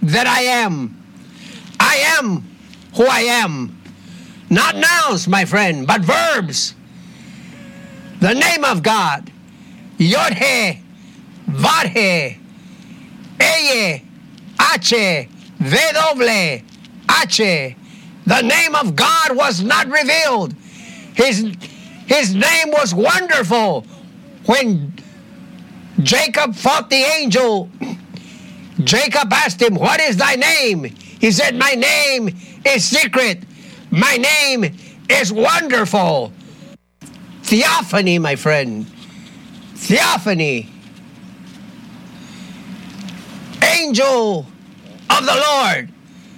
that I am. I am who I am. Not nouns, my friend, but verbs. The name of God. Yod-He, Vod-He, Eye, H, V-H. The name of God was not revealed. His name was wonderful. When Jacob fought the angel, Jacob asked him, "What is thy name?" He said, "My name is secret. My name is wonderful." Theophany, my friend. Theophany. Angel of the Lord.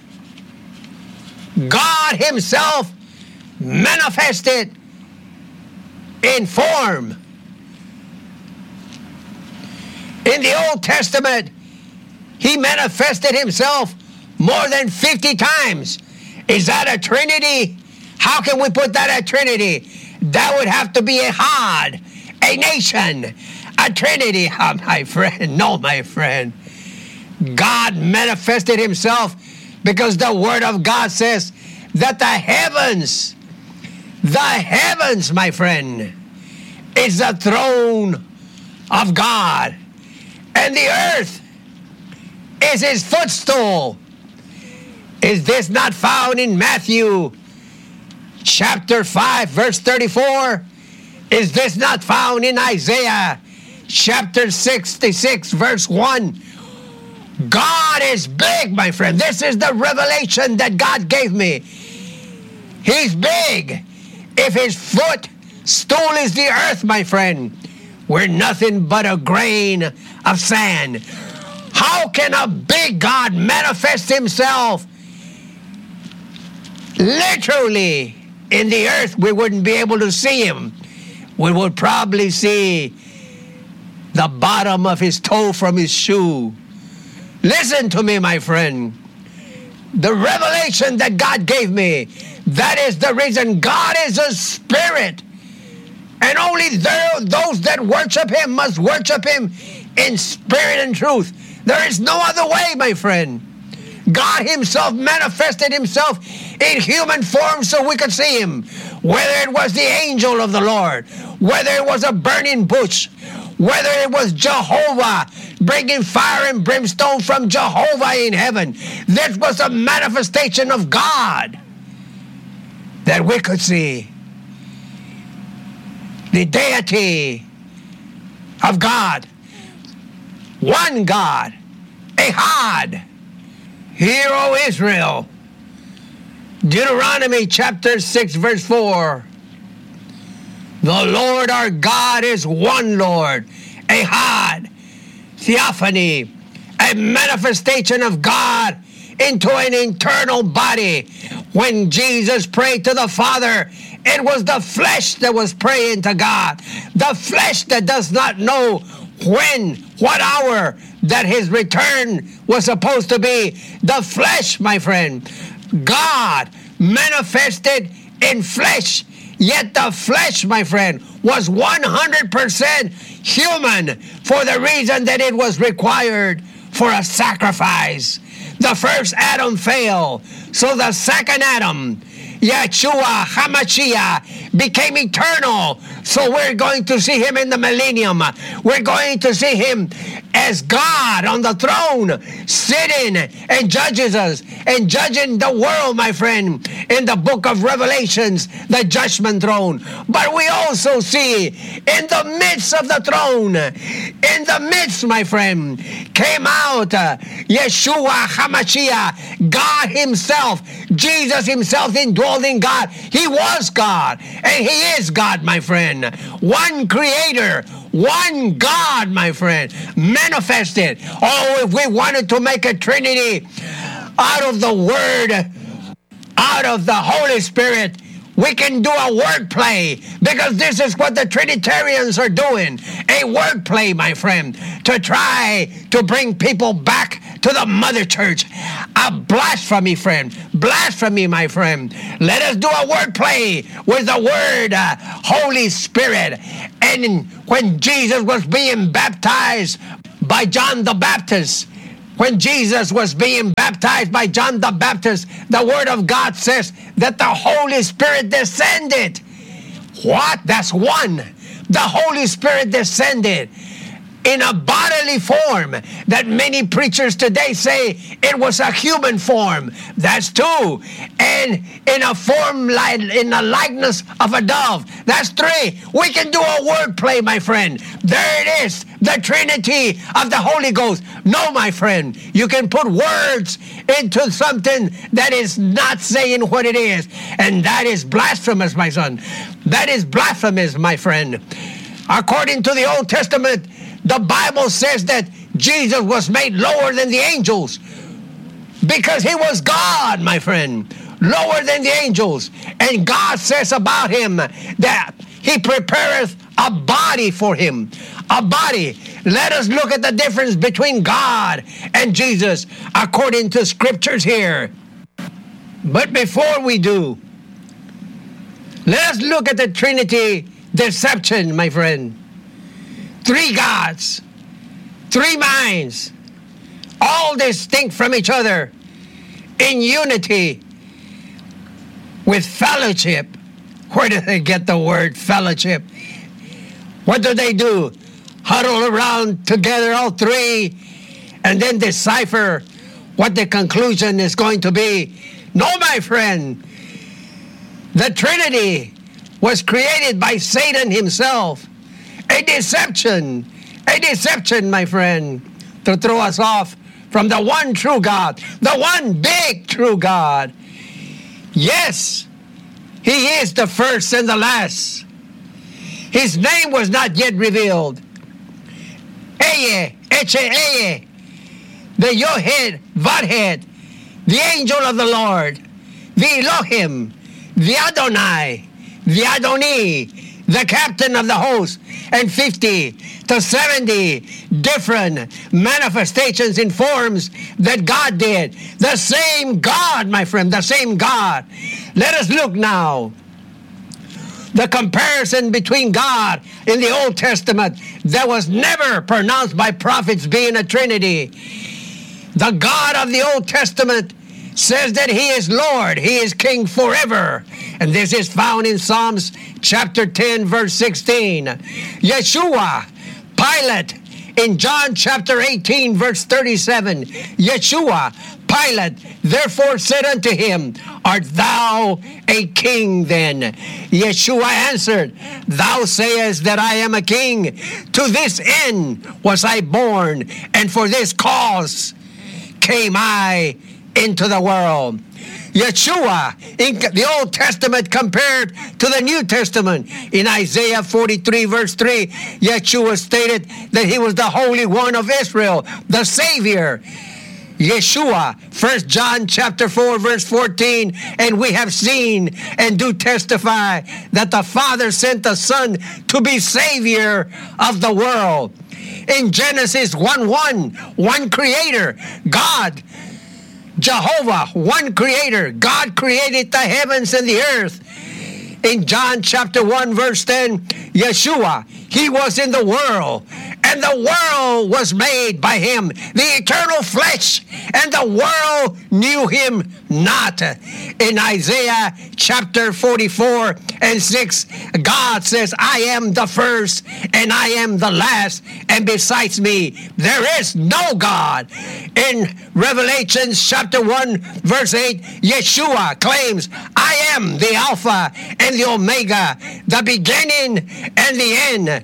God himself manifested in form. In the Old Testament, he manifested himself more than 50 times. Is that a Trinity? How can we put that a Trinity? That would have to be a Had, a nation, a Trinity. Oh, my friend, no, my friend. God manifested himself because the Word of God says that the heavens, my friend, is the throne of God, and the earth is his footstool. Is this not found in Matthew chapter 5, verse 34? Is this not found in Isaiah chapter 66, verse 1? God is big, my friend. This is the revelation that God gave me. He's big. If his footstool is the earth, my friend, we're nothing but a grain of sand. How can a big God manifest himself? Literally, in the earth, we wouldn't be able to see him. We would probably see the bottom of his toe from his shoe. Listen to me, my friend. The revelation that God gave me, that is the reason God is a spirit. And only those that worship him must worship him in spirit and truth. There is no other way, my friend. God himself manifested himself in human form so we could see him. Whether it was the angel of the Lord, whether it was a burning bush, whether it was Jehovah bringing fire and brimstone from Jehovah in heaven. This was a manifestation of God that we could see. The deity of God. One God. Ehad. Hear, O Israel. Deuteronomy chapter 6, verse 4. The Lord our God is one Lord. Ehad. Theophany. A manifestation of God into an internal body. When Jesus prayed to the Father, it was the flesh that was praying to God. The flesh that does not know when, what hour that his return was supposed to be. The flesh, my friend. God manifested in flesh. Yet the flesh, my friend, was 100% human for the reason that it was required for a sacrifice. The first Adam failed, so the second Adam, Yeshua HaMashiach, became eternal. So we're going to see him in the millennium. We're going to see him as God on the throne, sitting and judges us and judging the world, my friend, in the book of Revelations, the judgment throne. But we also see in the midst of the throne, in the midst, my friend, came out Yeshua HaMashiach, God himself, Jesus himself indwelled in God. He was God, and he is God, my friend. One creator, one God, my friend, manifested. Oh, if we wanted to make a Trinity out of the Word, out of the Holy Spirit, we can do a wordplay, because this is what the Trinitarians are doing. A wordplay, my friend, to try to bring people back to the mother church. A blasphemy, friend. Blasphemy, my friend. Let us do a wordplay with the word Holy Spirit. And when Jesus was being baptized by John the Baptist, When Jesus was being baptized by John the Baptist, the Word of God says that the Holy Spirit descended. What? That's one. The Holy Spirit descended in a bodily form that many preachers today say it was a human form. That's two. And in a form like in the likeness of a dove. That's three. We can do a word play, my friend. There it is, the Trinity of the Holy Ghost. No, my friend, you can put words into something that is not saying what it is. And that is blasphemous, my son. That is blasphemous, my friend. According to the Old Testament, the Bible says that Jesus was made lower than the angels because he was God, my friend, lower than the angels. And God says about him that he prepareth a body for him, a body. Let us look at the difference between God and Jesus according to scriptures here. But before we do, let us look at the Trinity deception, my friend. Three gods, three minds, all distinct from each other, in unity, with fellowship. Where do they get the word fellowship? What do? Huddle around together, all three, and then decipher what the conclusion is going to be. No, my friend, the Trinity was created by Satan himself. A deception, my friend, to throw us off from the one true God, the one big true God. Yes, he is the first and the last. His name was not yet revealed. Eye, Eche, the Yohed, Vadhed, the angel of the Lord, the Elohim, the Adonai, the Adoni, the captain of the host, and 50 to 70 different manifestations in forms that God did. The same God, my friend, the same God. Let us look now. The comparison between God in the Old Testament that was never pronounced by prophets being a Trinity. The God of the Old Testament says that he is Lord, he is King forever. And this is found in Psalms chapter 10, verse 16. Yeshua, Pilate, in John chapter 18, verse 37. Yeshua, Pilate, therefore said unto him, Art thou a king then? Yeshua answered, Thou sayest that I am a king. To this end was I born, and for this cause came I into the world. Yeshua in the Old Testament compared to the New Testament. In Isaiah 43 verse 3, Yeshua stated that he was the Holy One of Israel, the Savior. Yeshua, 1 John chapter 4 verse 14, and we have seen and do testify that the Father sent the Son to be Savior of the world. In Genesis 1:1, one Creator, God, Jehovah, one Creator. God created the heavens and the earth. In John chapter 1 verse 10, Yeshua, he was in the world, and the world was made by him, the eternal flesh, and the world knew him not. In Isaiah chapter 44 and 6, God says, I am the first and I am the last, and besides me there is no God. In Revelation chapter 1 verse 8, Yeshua claims, I am the Alpha and the Omega, the beginning and the end.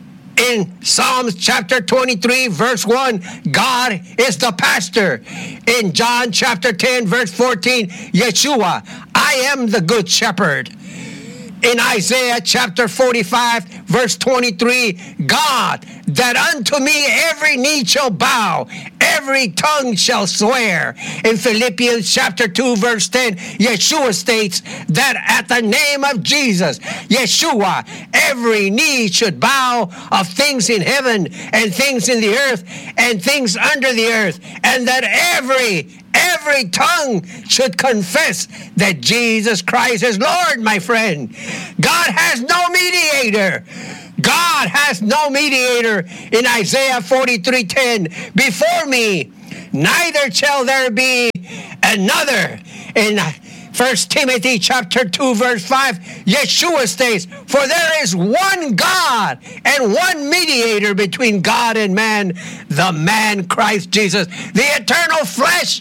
In Psalms chapter 23 verse 1, God is the pastor. In John chapter 10 verse 14, Yeshua, I am the good shepherd. In Isaiah chapter 45 verse 23, God, that unto me every knee shall bow, every tongue shall swear. In Philippians chapter 2 verse 10, Yeshua states that at the name of Jesus, Yeshua, every knee should bow of things in heaven and things in the earth and things under the earth, and that every tongue should confess that Jesus Christ is Lord, my friend. God has no mediator. God has no mediator. In Isaiah 43:10, before me neither shall there be another. In 1 Timothy chapter 2, verse 5, Yeshua states, for there is one God and one mediator between God and man, the man Christ Jesus, the eternal flesh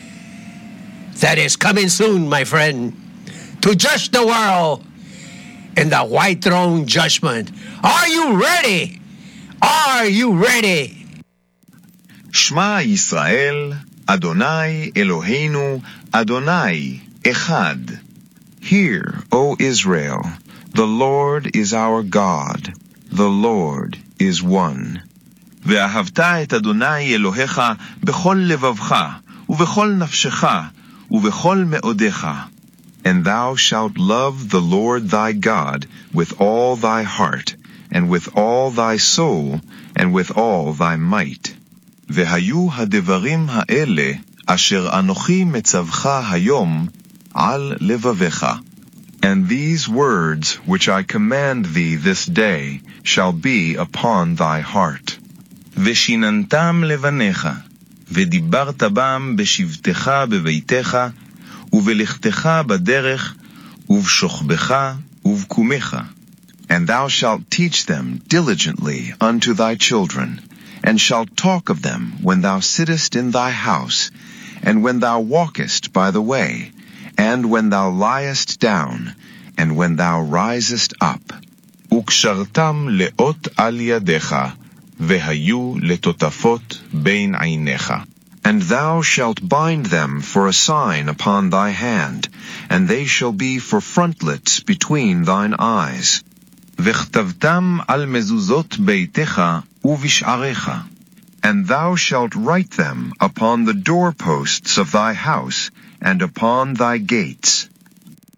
that is coming soon, my friend, to judge the world in the white throne judgment. Are you ready? Are you ready? Shema Yisrael, Adonai Eloheinu, Adonai Echad. Hear, O Israel, the Lord is our God, the Lord is one. ואהבת את אדוני אלוהיך בכל לבבך, ובכל נפשך, ובכל מאודך. And thou shalt love the Lord thy God with all thy heart, and with all thy soul, and with all thy might. והיו הדברים האלה אשר אנוכי מצווך היום על לבבך. And these words which I command thee this day shall be upon thy heart. ושיננתם לבניך, ודיברת בם בשבתך בביתך, ובלכתך בדרך, ובשוכבך ובקומך. And thou shalt teach them diligently unto thy children, and shalt talk of them when thou sittest in thy house, and when thou walkest by the way, and when thou liest down, and when thou risest up. וקשרתם לאות על ידך, והיו לטוטפות בין עיניך. And thou shalt bind them for a sign upon thy hand, and they shall be for frontlets between thine eyes. וכתבתם על מזוזות ביתך ובשעריך. And thou shalt write them upon the doorposts of thy house, and upon thy gates.